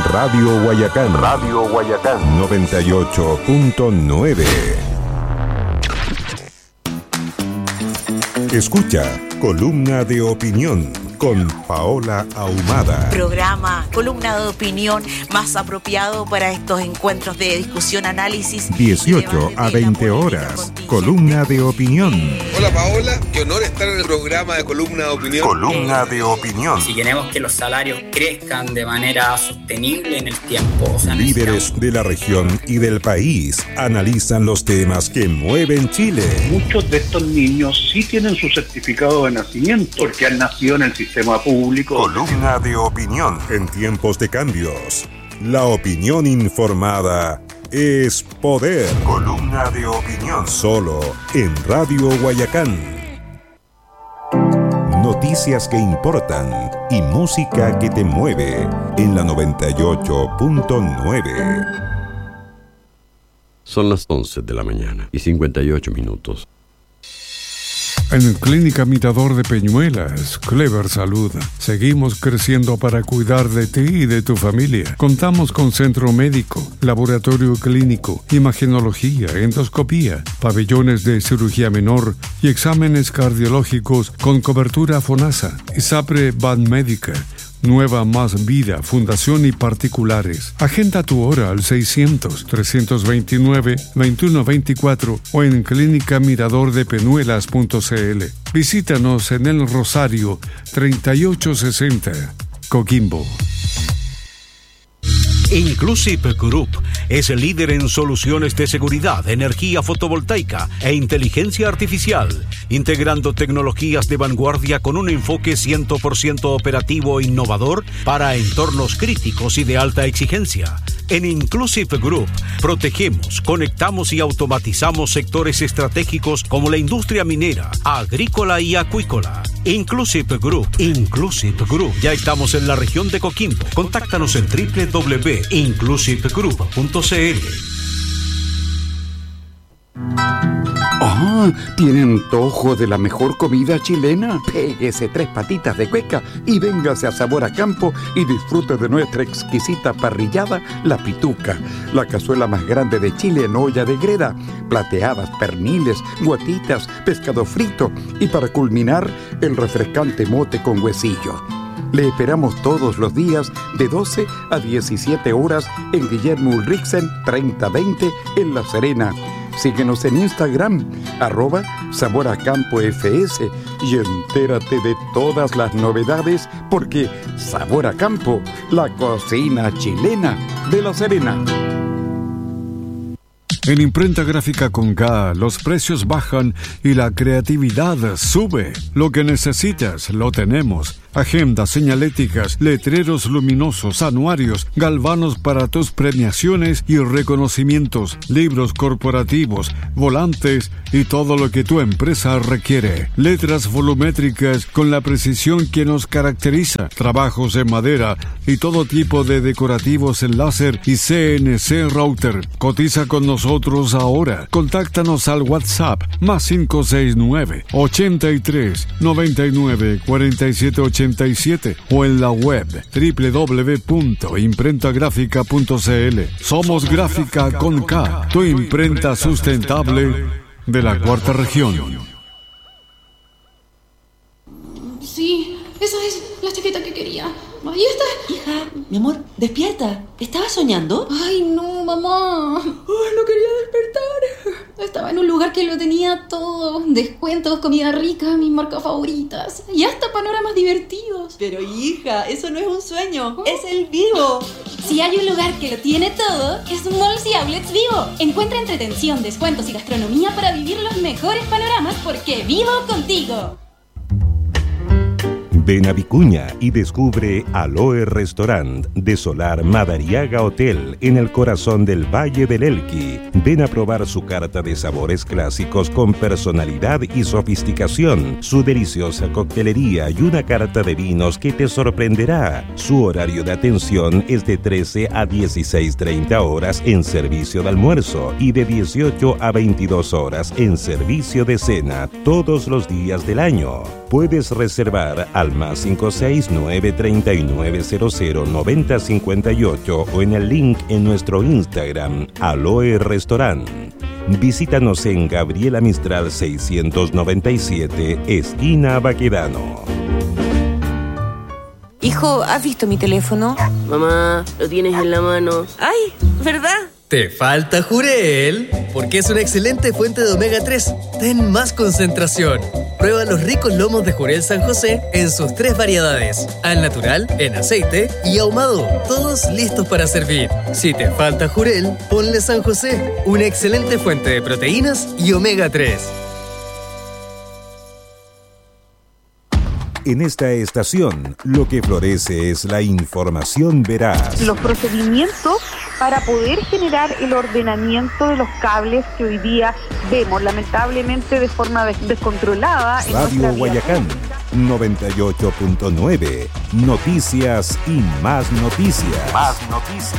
Radio Guayacán. Radio Guayacán 98.9. Escucha Columna de Opinión con Paola Ahumada. Programa, columna de opinión más apropiado para estos encuentros de discusión, análisis. 18 a 20 horas. Columna de Opinión. Hola Paola, qué honor estar en el programa de Columna de Opinión. Columna de Opinión. Si queremos que los salarios crezcan de manera sostenible en el tiempo. Líderes de la región y del país analizan los temas que mueven Chile. Muchos de estos niños sí tienen su certificado de nacimiento porque han nacido en el sistema público. Columna de Opinión. En tiempos de cambios, la opinión informada es poder. Columna de Opinión. Solo en Radio Guayacán. Noticias que importan y música que te mueve en la 98.9. Son las 11 de la mañana y 58 minutos. En Clínica Mirador de Peñuelas, Clever Salud, seguimos creciendo para cuidar de ti y de tu familia. Contamos con centro médico, laboratorio clínico, imagenología, endoscopía, pabellones de cirugía menor y exámenes cardiológicos con cobertura FONASA. ISAPRE Banmédica, Nueva Más Vida, Fundación y particulares. Agenda tu hora al 600-329-2124 o en clínicamiradordepeñuelas.cl. Visítanos en El Rosario 3860, Coquimbo. Inclusive Group es el líder en soluciones de seguridad, energía fotovoltaica e inteligencia artificial, integrando tecnologías de vanguardia con un enfoque 100% operativo e innovador para entornos críticos y de alta exigencia. En Inclusive Group protegemos, conectamos y automatizamos sectores estratégicos como la industria minera, agrícola y acuícola. Inclusive Group. Ya estamos en la región de Coquimbo. Contáctanos en www.inclusivegroup.cl. Ah, ¿tiene antojo de la mejor comida chilena? Péguese 3 patitas de cueca y véngase a Sabor a Campo y disfrute de nuestra exquisita parrillada, La Pituca, la cazuela más grande de Chile en olla de greda, plateadas, perniles, guatitas, pescado frito y para culminar, el refrescante mote con huesillo. Le esperamos todos los días de 12 a 17 horas en Guillermo Ulrichsen 3020 en La Serena. Síguenos en Instagram, @SaborACampoFS y entérate de todas las novedades porque Sabor a Campo, la cocina chilena de La Serena. En Imprenta Gráfica con K, los precios bajan y la creatividad sube. Lo que necesitas, lo tenemos. Agendas, señaléticas, letreros luminosos, anuarios, galvanos para tus premiaciones y reconocimientos, libros corporativos, volantes y todo lo que tu empresa requiere. Letras volumétricas con la precisión que nos caracteriza. Trabajos en madera y todo tipo de decorativos en láser y CNC router. Cotiza con nosotros ahora. Contáctanos al WhatsApp +569 83 99 47 87 o en la web www.imprentagrafica.cl. Somos Gráfica con K, tu imprenta sustentable de la Cuarta Región. Sí, esa es la chaqueta que quería. Ahí está. Hija, mi amor, despierta. ¿Estabas soñando? Ay, no, mamá. Ay, no quería despertar. Estaba en un lugar que lo tenía todo. Descuentos, comida rica, mis marcas favoritas. Y hasta panoramas divertidos. Pero hija, eso no es un sueño. Es el Vivo. Si hay un lugar que lo tiene todo, es Malls y Outlets Vivo. Encuentra entretención, descuentos y gastronomía para vivir los mejores panoramas porque vivo contigo. Ven a Vicuña y descubre Aloe Restaurant de Solar Madariaga Hotel en el corazón del Valle del Elqui. Ven a probar su carta de sabores clásicos con personalidad y sofisticación, su deliciosa coctelería y una carta de vinos que te sorprenderá. Su horario de atención es de 13 a 16:30 horas en servicio de almuerzo y de 18 a 22 horas en servicio de cena todos los días del año. Puedes reservar al +56 939 00 9058 o en el link en nuestro Instagram, Aloe Restaurant. Visítanos en Gabriela Mistral 697, esquina Baquedano. Hijo, ¿has visto mi teléfono? Mamá, lo tienes en la mano. ¡Ay! ¿Verdad? Te falta Jurel, porque es una excelente fuente de omega 3. Ten más concentración. Prueba los ricos lomos de Jurel San José en sus 3 variedades: al natural, en aceite y ahumado. Todos listos para servir. Si te falta Jurel, ponle San José, una excelente fuente de proteínas y omega 3. En esta estación, lo que florece es la información veraz. Los procedimientos para poder generar el ordenamiento de los cables que hoy día vemos, lamentablemente, de forma descontrolada. Radio Guayacán, 98.9. Noticias y más noticias. Más noticias.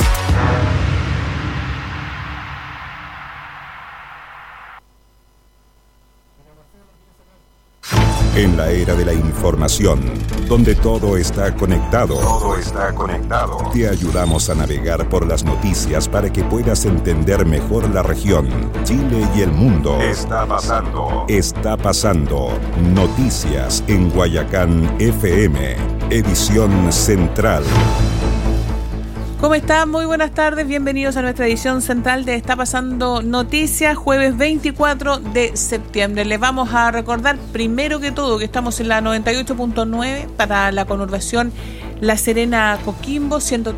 En la era de la información, donde todo está conectado. Te ayudamos a navegar por las noticias para que puedas entender mejor la región, Chile y el mundo. Está pasando. Noticias en Guayacán FM, edición central. ¿Cómo están? Muy buenas tardes, bienvenidos a nuestra edición central de Está Pasando Noticias, jueves 24 de septiembre. Les vamos a recordar primero que todo que estamos en la 98.9 para la conurbación La Serena-Coquimbo,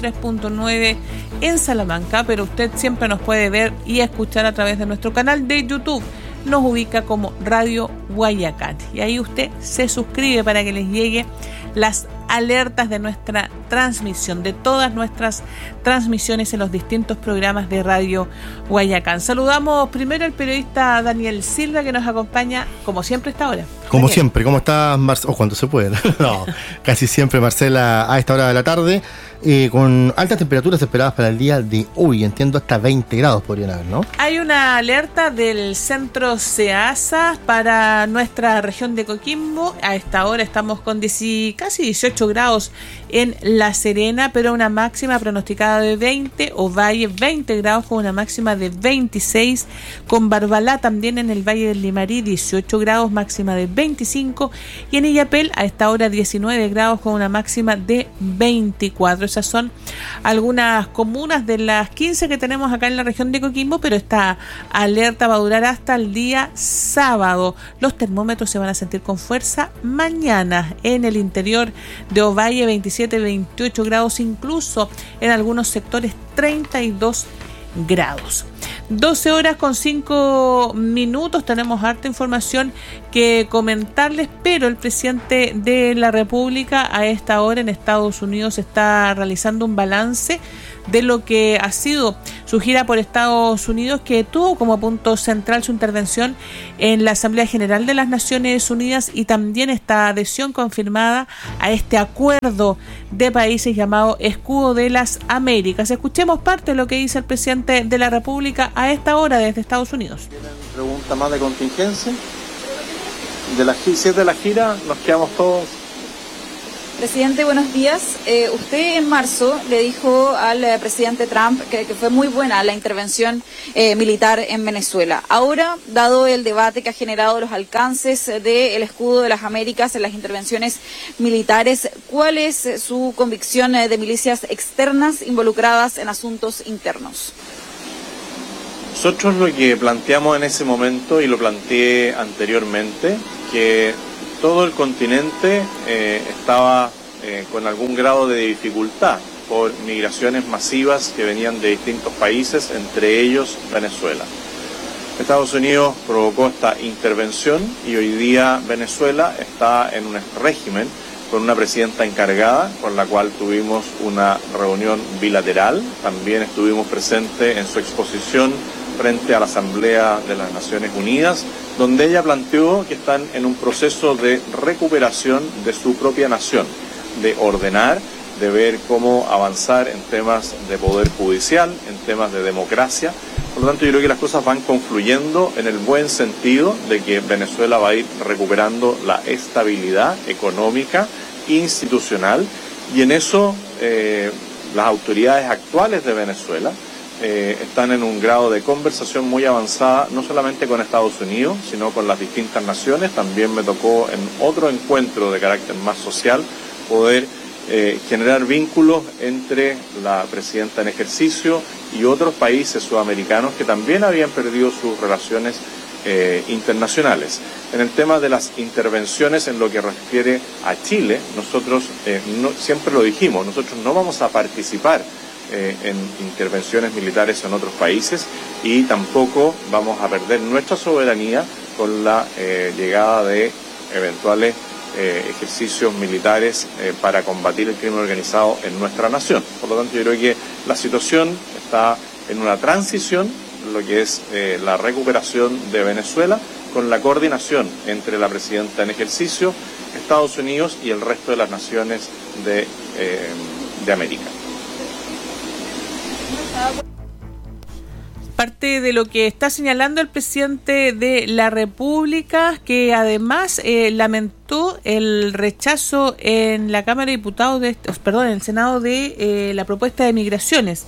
103.9 en Salamanca, pero usted siempre nos puede ver y escuchar a través de nuestro canal de YouTube. Nos ubica como Radio Guayacán y ahí usted se suscribe para que les llegue las alertas de nuestra transmisión, de todas nuestras transmisiones en los distintos programas de Radio Guayacán. Saludamos primero al periodista Daniel Silva, que nos acompaña como siempre a esta hora. Como Daniel. siempre, ¿cómo estás, Marcela? O cuando se puede. No, casi siempre, Marcela, a esta hora de la tarde, con altas temperaturas esperadas para el día de hoy. Entiendo hasta 20 grados podrían haber, ¿no? Hay una alerta del centro SEASA para nuestra región de Coquimbo. A esta hora estamos con casi 18 grados en La Serena, pero una máxima pronosticada de 20, Ovalle 20 grados con una máxima de 26, con Barbalá también en el Valle del Limarí 18 grados, máxima de 25, y en Illapel a esta hora 19 grados con una máxima de 24. Esas son algunas comunas de las 15 que tenemos acá en la región de Coquimbo, pero esta alerta va a durar hasta el día sábado. Los termómetros se van a sentir con fuerza mañana en el interior de Ovalle 27, 28 grados, incluso en algunos sectores 32 grados. 12 horas con 5 minutos, tenemos harta información que comentarles, pero el presidente de la República a esta hora en Estados Unidos está realizando un balance de lo que ha sido su gira por Estados Unidos, que tuvo como punto central su intervención en la Asamblea General de las Naciones Unidas y también esta adhesión confirmada a este acuerdo de países llamado Escudo de las Américas. Escuchemos parte de lo que dice el presidente de la República a esta hora desde Estados Unidos. Pregunta más de contingencia. Si es de la gira, nos quedamos todos. Presidente, buenos días. Usted en marzo le dijo al presidente Trump que fue muy buena la intervención militar en Venezuela. Ahora, dado el debate que ha generado los alcances del Escudo de las Américas en las intervenciones militares, ¿cuál es su convicción de milicias externas involucradas en asuntos internos? Nosotros lo que planteamos en ese momento, y lo planteé anteriormente, que todo el continente estaba con algún grado de dificultad por migraciones masivas que venían de distintos países, entre ellos Venezuela. Estados Unidos provocó esta intervención y hoy día Venezuela está en un régimen con una presidenta encargada, con la cual tuvimos una reunión bilateral. También estuvimos presentes en su exposición frente a la Asamblea de las Naciones Unidas, donde ella planteó que están en un proceso de recuperación de su propia nación, de ordenar, de ver cómo avanzar en temas de poder judicial, en temas de democracia, Por lo tanto, yo creo que las cosas van confluyendo en el buen sentido de que Venezuela va a ir recuperando la estabilidad económica, institucional, y en eso las autoridades actuales de Venezuela están en un grado de conversación muy avanzada, no solamente con Estados Unidos, sino con las distintas naciones. También me tocó en otro encuentro de carácter más social poder generar vínculos entre la presidenta en ejercicio y otros países sudamericanos que también habían perdido sus relaciones internacionales. En el tema de las intervenciones en lo que refiere a Chile, nosotros siempre lo dijimos, nosotros no vamos a participar en intervenciones militares en otros países y tampoco vamos a perder nuestra soberanía con la llegada de eventuales ejercicios militares para combatir el crimen organizado en nuestra nación. Por lo tanto, yo creo que la situación está en una transición, lo que es la recuperación de Venezuela, con la coordinación entre la presidenta en ejercicio, Estados Unidos y el resto de las naciones de América. Parte de lo que está señalando el presidente de la República, que además lamentó el rechazo en la Cámara de Diputados, en el Senado, de la propuesta de migraciones.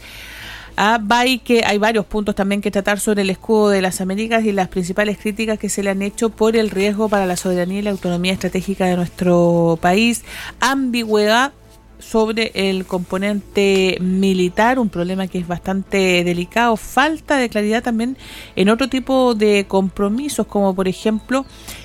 Que hay varios puntos también que tratar sobre el escudo de las Américas y las principales críticas que se le han hecho por el riesgo para la soberanía y la autonomía estratégica de nuestro país, ambigüedad sobre el componente militar, un problema que es bastante delicado, falta de claridad también en otro tipo de compromisos, como por ejemplo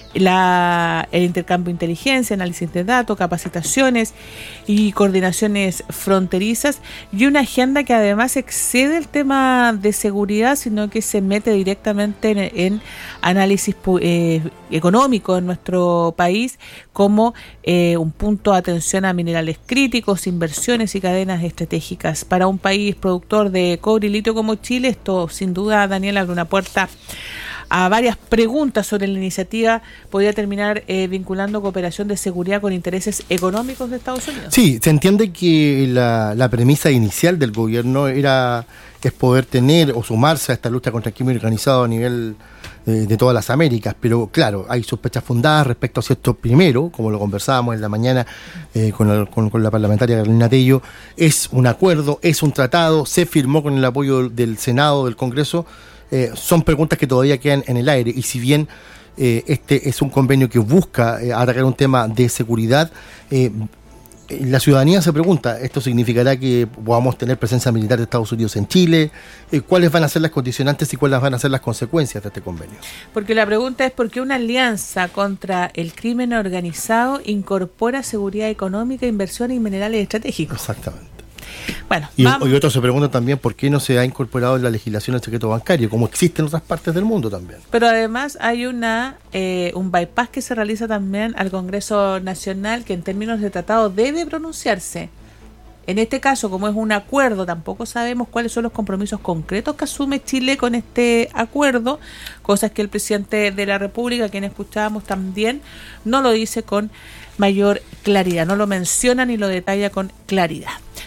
el intercambio de inteligencia, análisis de datos, capacitaciones y coordinaciones fronterizas, y una agenda que además excede el tema de seguridad, sino que se mete directamente en análisis económico en nuestro país, como un punto de atención a minerales críticos, inversiones y cadenas estratégicas. Para un país productor de cobre y litio como Chile, esto sin duda, Daniel, abre una puerta a varias preguntas sobre la iniciativa. Podría terminar vinculando cooperación de seguridad con intereses económicos de Estados Unidos. Sí, se entiende que la premisa inicial del gobierno es poder tener o sumarse a esta lucha contra el crimen organizado a nivel de todas las Américas, pero claro, hay sospechas fundadas respecto a esto. Primero, como lo conversábamos en la mañana con la parlamentaria Carolina Tello, es un acuerdo, es un tratado, se firmó con el apoyo del Senado, del Congreso. Son preguntas que todavía quedan en el aire, y si bien este es un convenio que busca atacar un tema de seguridad, la ciudadanía se pregunta, ¿esto significará que podamos tener presencia militar de Estados Unidos en Chile? ¿Cuáles van a ser las condicionantes y cuáles van a ser las consecuencias de este convenio? Porque la pregunta es: ¿por qué una alianza contra el crimen organizado incorpora seguridad económica, inversión y minerales estratégicos? Exactamente. Bueno, y otros se preguntan también por qué no se ha incorporado en la legislación el secreto bancario, como existe en otras partes del mundo también. Pero además hay un bypass que se realiza también al Congreso Nacional, que en términos de tratado debe pronunciarse. En este caso, como es un acuerdo, tampoco sabemos cuáles son los compromisos concretos que asume Chile con este acuerdo, cosas que el presidente de la República, quien escuchábamos también, no lo dice con mayor claridad, no lo menciona ni lo detalla con claridad.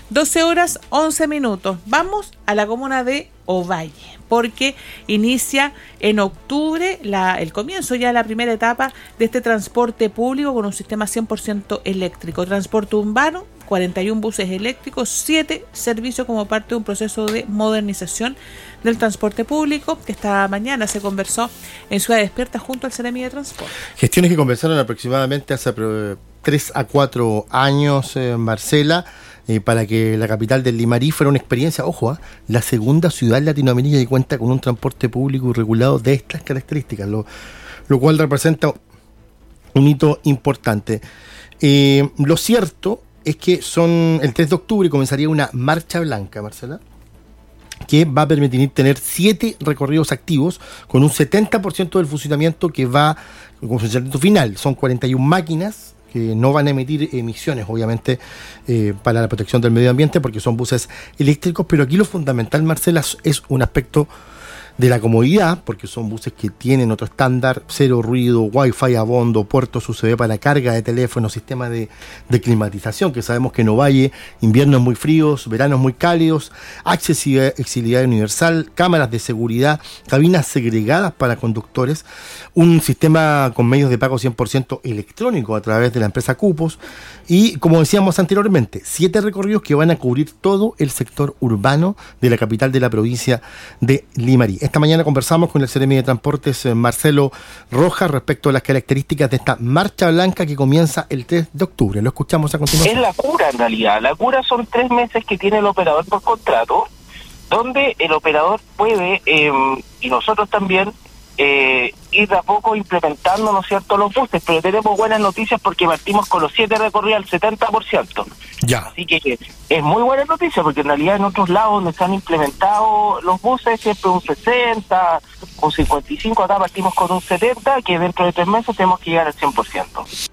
12:11. Vamos a la comuna de Ovalle, porque inicia en octubre el comienzo ya de la primera etapa de este transporte público con un sistema 100% eléctrico. Transporte urbano, 41 buses eléctricos, 7 servicios como parte de un proceso de modernización del transporte público, que esta mañana se conversó en Ciudad Despierta junto al Seremi de Transporte. Gestiones que conversaron aproximadamente hace 3 a 4 años, Marcela, para que la capital del Limarí fuera una experiencia, la segunda ciudad latinoamericana que cuenta con un transporte público y regulado de estas características, lo cual representa un hito importante. Lo cierto es que el 3 de octubre comenzaría una marcha blanca, Marcela, que va a permitir tener 7 recorridos activos con un 70% del funcionamiento que va con funcionamiento final. Son 41 máquinas que no van a emitir emisiones, obviamente, para la protección del medio ambiente, porque son buses eléctricos, pero aquí lo fundamental, Marcela, es un aspecto de la comodidad, porque son buses que tienen otro estándar, cero ruido, wifi a bondo, puertos USB para carga de teléfono, sistema de climatización, que sabemos que en Ovalle inviernos muy fríos, veranos muy cálidos, accesibilidad universal, cámaras de seguridad, cabinas segregadas para conductores, un sistema con medios de pago 100% electrónico a través de la empresa Cupos y, como decíamos anteriormente, 7 recorridos que van a cubrir todo el sector urbano de la capital de la provincia de Limarí. Esta mañana conversamos con el Seremi de Transportes, Marcelo Rojas, respecto a las características de esta marcha blanca que comienza el 3 de octubre. Lo escuchamos a continuación. Es la cura, en realidad. La cura son 3 meses que tiene el operador por contrato, donde el operador puede, y nosotros también, ir de a poco implementando, ¿no es cierto?, los buses, pero tenemos buenas noticias porque partimos con los 7 recorridos al 70%. Ya. Así que es muy buena noticia porque en realidad en otros lados donde se han implementado los buses siempre un 60, un 55, acá partimos con un 70, que dentro de 3 meses tenemos que llegar al 100%.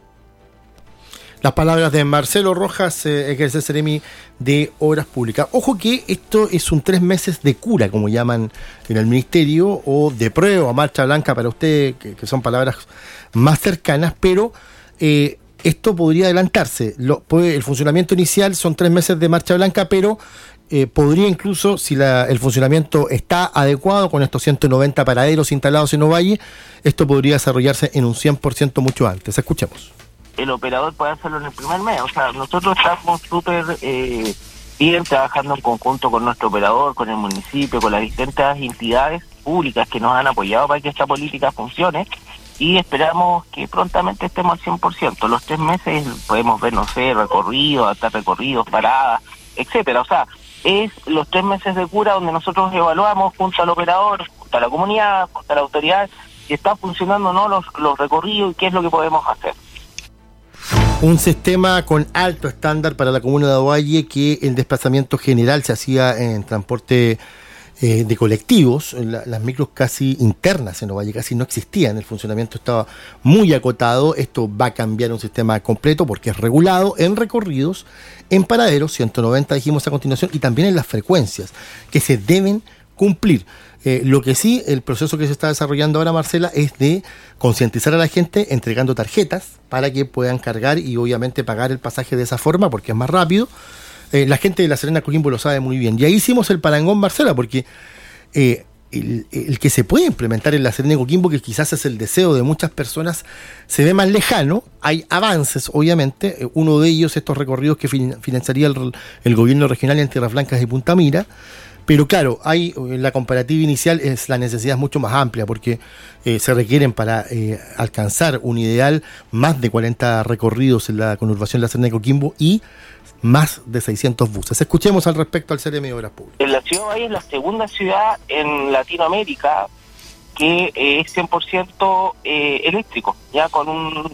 Las palabras de Marcelo Rojas, que es el Seremi de Obras Públicas. Ojo que esto es un 3 meses de cura, como llaman en el ministerio, o de prueba, marcha blanca para usted, que son palabras más cercanas, pero esto podría adelantarse. El funcionamiento inicial son 3 meses de marcha blanca, pero podría incluso, si el funcionamiento está adecuado con estos 190 paraderos instalados en Ovalle, esto podría desarrollarse en un 100% mucho antes. Escuchemos. El operador puede hacerlo en el primer mes. O sea, nosotros estamos súper bien trabajando en conjunto con nuestro operador, con el municipio, con las distintas entidades públicas que nos han apoyado para que esta política funcione y esperamos que prontamente estemos al 100%. Los 3 meses podemos ver, no sé, recorridos, hasta recorridos, paradas, etcétera. O sea, es los 3 meses de cura donde nosotros evaluamos junto al operador, junto a la comunidad, junto a la autoridad, si está funcionando o no los recorridos y qué es lo que podemos hacer. Un sistema con alto estándar para la comuna de Ovalle, que el desplazamiento general se hacía en transporte de colectivos, las micros casi internas en Ovalle casi no existían, el funcionamiento estaba muy acotado. Esto va a cambiar un sistema completo porque es regulado en recorridos, en paraderos, 190 dijimos a continuación, y también en las frecuencias que se deben cumplir. Lo que sí, el proceso que se está desarrollando ahora, Marcela, es de concientizar a la gente entregando tarjetas para que puedan cargar y obviamente pagar el pasaje de esa forma porque es más rápido. La gente de La Serena, Coquimbo lo sabe muy bien. Y ahí hicimos el parangón, Marcela, porque el que se puede implementar en La Serena y Coquimbo, que quizás es el deseo de muchas personas, se ve más lejano. Hay avances, obviamente. Uno de ellos, estos recorridos que financiaría el gobierno regional en Tierras Blancas y Punta Mira. Pero claro, la comparativa inicial la necesidad es mucho más amplia porque se requieren para alcanzar un ideal más de 40 recorridos en la conurbación de La Serena y Coquimbo y más de 600 buses. Escuchemos al respecto al Seremi de Obras Públicas. La ciudad de Ovalle es la segunda ciudad en Latinoamérica que es 100% eléctrico, ya con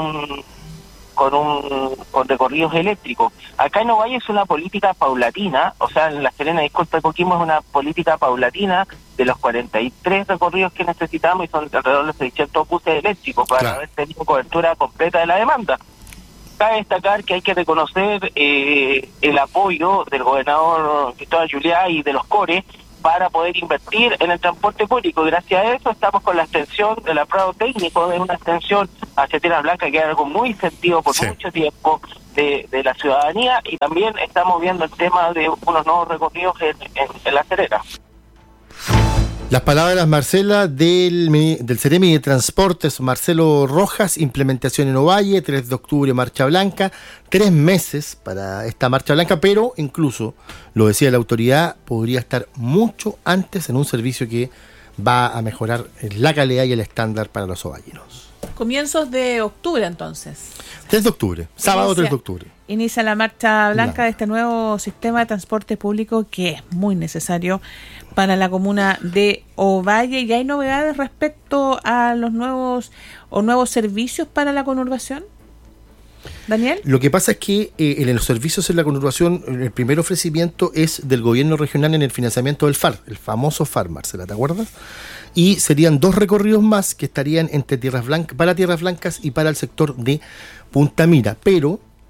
recorridos eléctricos. Acá en Ovalle es una política paulatina, o sea, en La Serena, disculpe, Coquimbo es una política paulatina de los 43 recorridos que necesitamos y son alrededor de 600 buses eléctricos para haber tenido cobertura completa de la demanda. Cabe destacar que hay que reconocer el apoyo del gobernador Cristóbal Juliá y de los CORE para poder invertir en el transporte público. Gracias a eso estamos con la extensión del aprobado técnico de una extensión hacia Tierras Blancas, que es algo muy sentido por mucho tiempo de la ciudadanía, y también estamos viendo el tema de unos nuevos recorridos en La Serena. Las palabras, Marcela, del Seremi de Transportes, Marcelo Rojas. Implementación en Ovalle, 3 de octubre marcha blanca, 3 meses para esta marcha blanca, pero incluso, lo decía la autoridad, podría estar mucho antes en un servicio que va a mejorar la calidad y el estándar para los ovallinos. Comienzos de octubre, entonces. 3 de octubre, sábado 3 de octubre. Inicia la marcha blanca de este nuevo sistema de transporte público que es muy necesario para la comuna de Ovalle. ¿Y hay novedades respecto a los nuevos servicios para la conurbación? Daniel. Lo que pasa es que en los servicios en la conurbación, el primer ofrecimiento es del gobierno regional en el financiamiento del FAR, el famoso FAR, Marcela, ¿te acuerdas? Y serían 2 recorridos más que estarían entre para Tierras Blancas y para el sector de Punta Mira, pero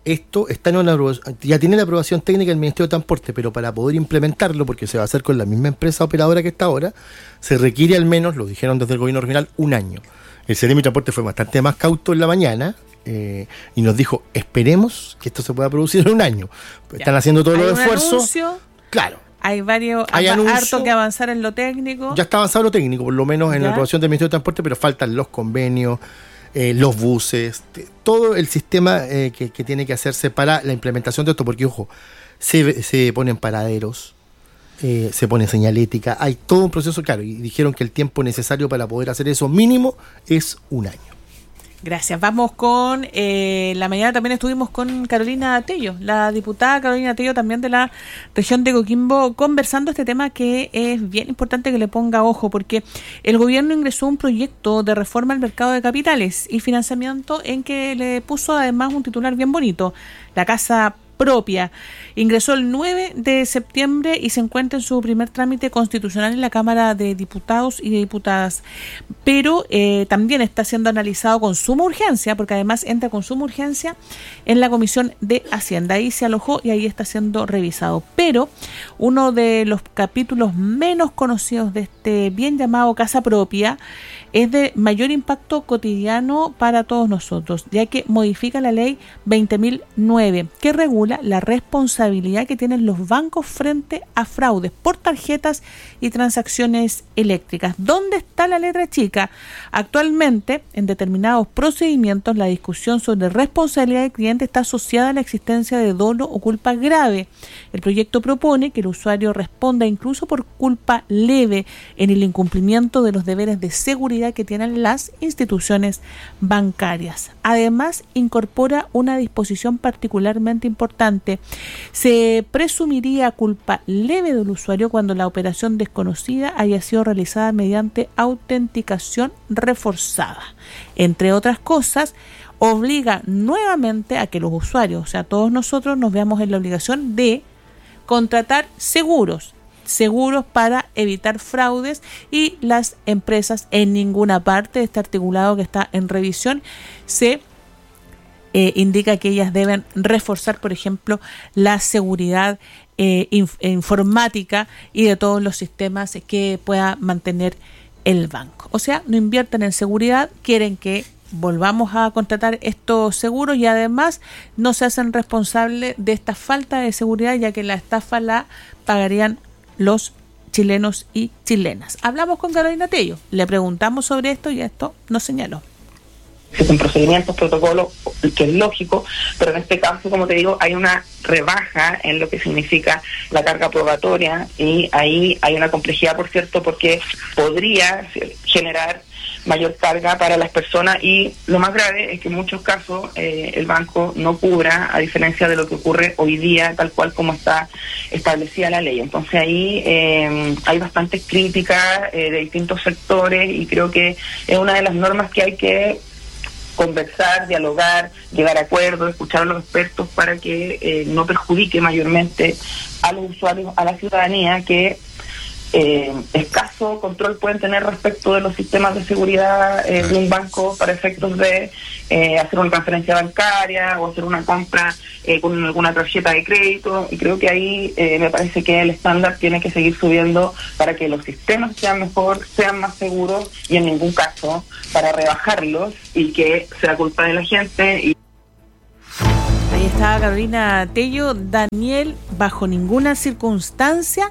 esto está ya tiene la aprobación técnica del Ministerio de Transporte, pero para poder implementarlo, porque se va a hacer con la misma empresa operadora que está ahora, se requiere al menos, lo dijeron desde el gobierno regional, un año. El Ceremi de Transporte fue bastante más cauto en la mañana y nos dijo, esperemos que esto se pueda producir en un año. Están haciendo todos los esfuerzos. Anuncio, claro. Hay harto que avanzar en lo técnico. Ya está avanzado lo técnico, por lo menos en la aprobación del Ministerio de Transporte, pero faltan los convenios, los buses, todo el sistema que tiene que hacerse para la implementación de esto, porque ojo, se ponen paraderos, se pone señalética, hay todo un proceso, claro, y dijeron que el tiempo necesario para poder hacer eso mínimo es un año. Gracias. Vamos con la mañana también estuvimos con Carolina Tello, la diputada Carolina Tello también de la región de Coquimbo, conversando este tema que es bien importante que le ponga ojo, porque el gobierno ingresó un proyecto de reforma al mercado de capitales y financiamiento en que le puso además un titular bien bonito, la casa propia. Ingresó el 9 de septiembre y se encuentra en su primer trámite constitucional en la Cámara de Diputados y de Diputadas, pero también está siendo analizado con suma urgencia, porque además entra con suma urgencia en la Comisión de Hacienda. Ahí se alojó y ahí está siendo revisado, pero uno de los capítulos menos conocidos de este bien llamado casa propia es de mayor impacto cotidiano para todos nosotros, ya que modifica la ley 20.009, que regula la responsabilidad que tienen los bancos frente a fraudes por tarjetas y transacciones eléctricas. ¿Dónde está la letra chica? Actualmente, en determinados procedimientos, la discusión sobre responsabilidad del cliente está asociada a la existencia de dolo o culpa grave. El proyecto propone que el usuario responda incluso por culpa leve en el incumplimiento de los deberes de seguridad que tienen las instituciones bancarias. Además, incorpora una disposición particularmente importante. Se presumiría culpa leve del usuario cuando la operación desconocida haya sido realizada mediante autenticación reforzada. Entre otras cosas, obliga nuevamente a que los usuarios, o sea, todos nosotros, nos veamos en la obligación de contratar seguros para evitar fraudes, y las empresas en ninguna parte de este articulado que está en revisión se indica que ellas deben reforzar, por ejemplo, la seguridad informática y de todos los sistemas que pueda mantener el banco. O sea, no invierten en seguridad, quieren que volvamos a contratar estos seguros y además no se hacen responsables de esta falta de seguridad, ya que la estafa la pagarían los chilenos y chilenas. Hablamos con Carolina Tello, le preguntamos sobre esto y esto nos señaló. Existen procedimientos, protocolos, que es lógico, pero en este caso, como te digo, hay una rebaja en lo que significa la carga probatoria, y ahí hay una complejidad, por cierto, porque podría generar mayor carga para las personas, y lo más grave es que en muchos casos el banco no cubra, a diferencia de lo que ocurre hoy día, tal cual como está establecida la ley. Entonces ahí hay bastantes críticas de distintos sectores, y creo que es una de las normas que hay que conversar, dialogar, llegar a acuerdos, escuchar a los expertos para que no perjudique mayormente a los usuarios, a la ciudadanía, que escaso control pueden tener respecto de los sistemas de seguridad de un banco para efectos de hacer una transferencia bancaria o hacer una compra con alguna tarjeta de crédito. Y creo que ahí me parece que el estándar tiene que seguir subiendo para que los sistemas sean mejor, sean más seguros, y en ningún caso para rebajarlos y que sea culpa de la gente. Ahí está Carolina Tello. Daniel, bajo ninguna circunstancia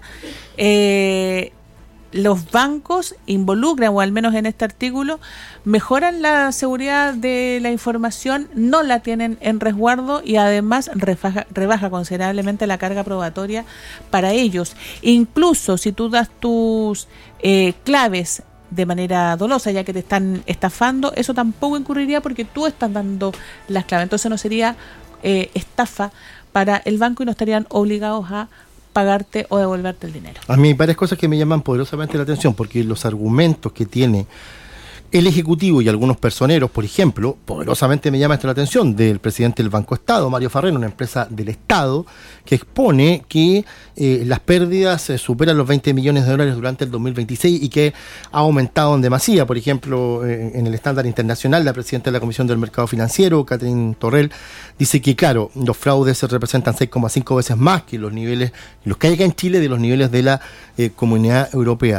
los bancos involucran, o al menos en este artículo, mejoran la seguridad de la información, no la tienen en resguardo, y además rebaja considerablemente la carga probatoria para ellos. Incluso si tú das tus claves de manera dolosa, ya que te están estafando, eso tampoco incurriría porque tú estás dando las claves. Entonces no sería estafa para el banco y no estarían obligados a pagarte o devolverte el dinero. A mí hay varias cosas que me llaman poderosamente la atención, porque los argumentos que tiene El Ejecutivo y algunos personeros, por ejemplo, poderosamente me llama esto la atención, del presidente del Banco Estado, Mario Farrell, una empresa del Estado, que expone que las pérdidas superan los 20 millones de dólares durante el 2026 y que ha aumentado en demasía. Por ejemplo, en el estándar internacional, la presidenta de la Comisión del Mercado Financiero, Catherine Torrell, dice que, claro, los fraudes se representan 6,5 veces más que los niveles, los que hay acá en Chile, de los niveles de la Comunidad Europea.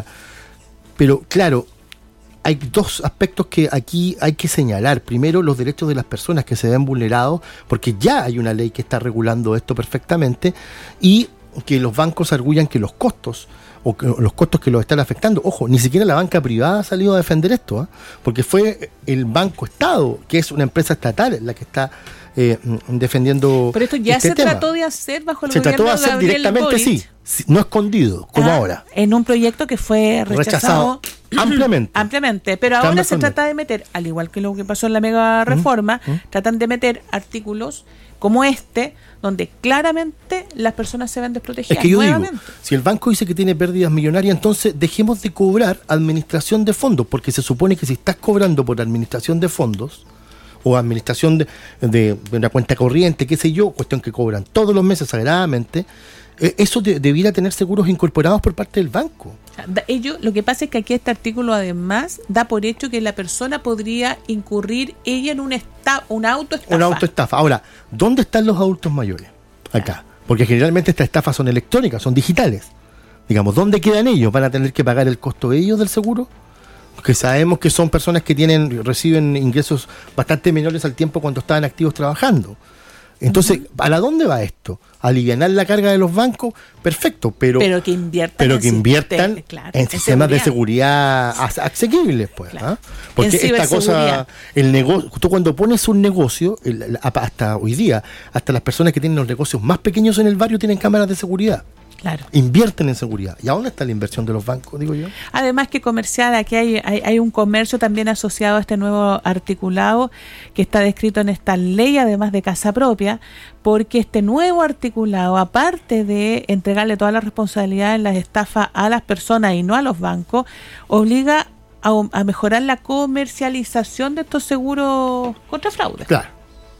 Pero, claro, hay dos aspectos que aquí hay que señalar. Primero, los derechos de las personas que se ven vulnerados, porque ya hay una ley que está regulando esto perfectamente, y que los bancos arguyan que los costos, o que los costos que los están afectando, ojo, ni siquiera la banca privada ha salido a defender esto, porque fue el Banco Estado, que es una empresa estatal, la que está defendiendo. Pero esto ya este se tema. Trató de hacer bajo el se gobierno trató de hacer Gabriel directamente, Boric. sí, no escondido, como ahora. En un proyecto que fue rechazado ampliamente. Pero ahora se trata de meter, al igual que lo que pasó en la mega reforma, tratan de meter artículos como este, donde claramente las personas se ven desprotegidas. Es que yo digo, si el banco dice que tiene pérdidas millonarias, entonces dejemos de cobrar administración de fondos, porque se supone que si estás cobrando por administración de fondos, o administración de una cuenta corriente, qué sé yo, cuestión que cobran todos los meses sagradamente, eso debiera tener seguros incorporados por parte del banco. Lo que pasa es que aquí este artículo además da por hecho que la persona podría incurrir ella en una autoestafa. Una autoestafa. Ahora, ¿dónde están los adultos mayores? Acá. Porque generalmente estas estafas son electrónicas, son digitales. Digamos, ¿dónde quedan ellos? ¿Van a tener que pagar el costo ellos del seguro? Porque sabemos que son personas que reciben ingresos bastante menores al tiempo cuando estaban activos trabajando. Entonces, ¿a dónde va esto? ¿Alivianar la carga de los bancos? Perfecto, pero que inviertan en sistemas de seguridad asequibles, pues. Claro. Porque esta cosa, el negocio, tú cuando pones un negocio, hasta hoy día, hasta las personas que tienen los negocios más pequeños en el barrio tienen cámaras de seguridad. Claro. Invierten en seguridad. ¿Y a dónde está la inversión de los bancos, digo yo? Además que comercial, aquí hay un comercio también asociado a este nuevo articulado que está descrito en esta ley, además de casa propia, porque este nuevo articulado, aparte de entregarle toda la responsabilidad en las estafas a las personas y no a los bancos, obliga a mejorar la comercialización de estos seguros contra fraude. Claro.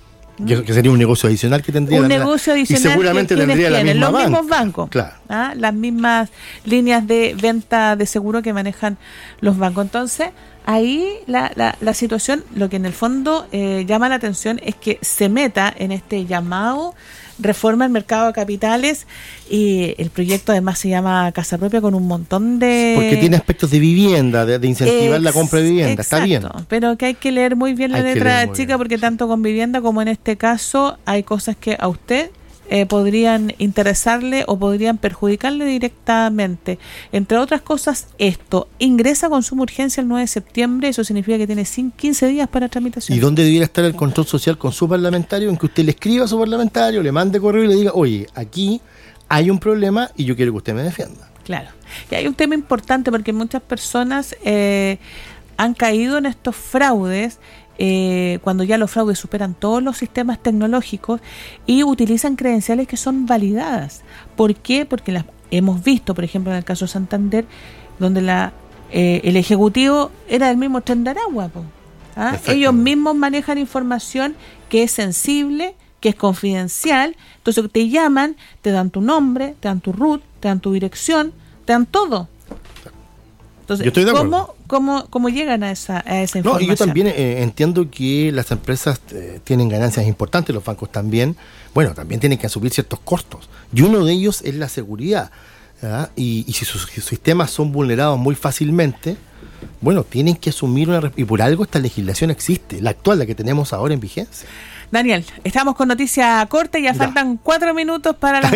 Que sería un negocio adicional que tendría y seguramente tendría la misma los mismos bancos, claro. Las mismas líneas de venta de seguro que manejan los bancos. Entonces ahí la situación, lo que en el fondo llama la atención es que se meta en este llamado reforma al mercado de capitales, y el proyecto además se llama Casa Propia, con un montón de... Porque tiene aspectos de vivienda, de incentivar la compra de vivienda, exacto, está bien. Pero que hay que leer muy bien la letra chica, porque tanto con vivienda como en este caso hay cosas que a usted podrían interesarle o podrían perjudicarle directamente. Entre otras cosas, esto ingresa con suma urgencia el 9 de septiembre, eso significa que tiene 15 días para tramitación. ¿Y dónde debiera estar el control social con su parlamentario? En que usted le escriba a su parlamentario, le mande correo y le diga, oye, aquí hay un problema y yo quiero que usted me defienda. Claro. Y hay un tema importante, porque muchas personas han caído en estos fraudes cuando ya los fraudes superan todos los sistemas tecnológicos y utilizan credenciales que son validadas. ¿Por qué? Porque las hemos visto, por ejemplo, en el caso de Santander, donde el ejecutivo era del mismo Tren de Aragua. Ellos mismos manejan información que es sensible, que es confidencial. Entonces te llaman, te dan tu nombre, te dan tu RUT, te dan tu dirección, te dan todo. Entonces, ¿cómo llegan a esa información? No, y yo también entiendo que las empresas tienen ganancias importantes, los bancos también. Bueno, también tienen que asumir ciertos costos. Y uno de ellos es la seguridad. Y si sus sistemas son vulnerados muy fácilmente, bueno, tienen que asumir y por algo esta legislación existe, la actual, la que tenemos ahora en vigencia. Daniel, estamos con noticia corta y ya faltan 4 minutos para las